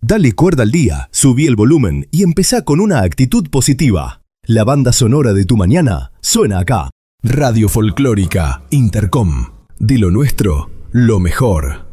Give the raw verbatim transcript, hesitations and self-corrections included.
Dale cuerda al día, subí el volumen y empezá con una actitud positiva. La banda sonora de tu mañana suena acá. Radio Folclórica Intercom. De lo nuestro, lo mejor.